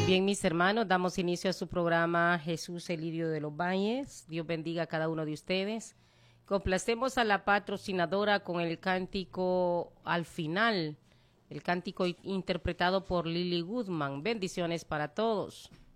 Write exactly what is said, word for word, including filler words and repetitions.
Bien, mis hermanos, damos inicio a su programa Jesús el Lirio de los Valles. Dios bendiga a cada uno de ustedes. Complacemos a la patrocinadora con el cántico al final, el cántico interpretado por Lily Goodman. Bendiciones para todos.